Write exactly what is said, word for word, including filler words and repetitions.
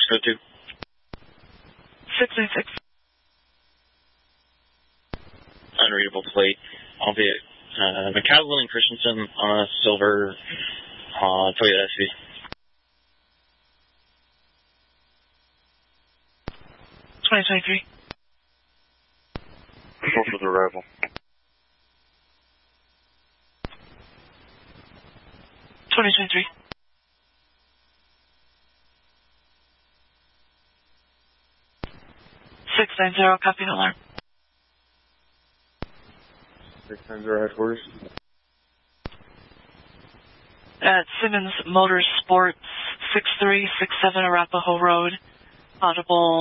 Go two. six nine six. Unreadable plate, albeit uh, McCaslin and Christensen on a silver uh, Toyota S U V. twenty twenty-three. Social arrival. twenty twenty-three. six nine zero, copy and alarm. six nine zero headquarters. At Simmons Motorsports, six three six seven Arapahoe Road, audible